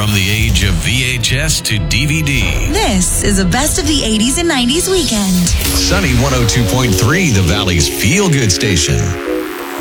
From the age of VHS to DVD. This is a best of the 80s and 90s weekend. Sunny 102.3, the Valley's feel-good station.